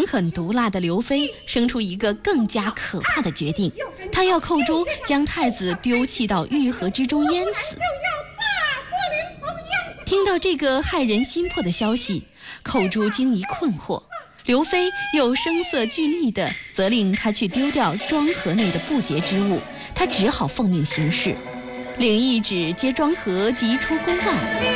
心狠毒辣的刘妃生出一个更加可怕的决定，她要寇珠将太子丢弃到玉河之中淹死。听到这个骇人心魄的消息，寇珠惊疑困惑，刘妃又声色俱厉地责令他去丢掉庄盒内的不洁之物，他只好奉命行事，领懿旨接庄盒即出宫外。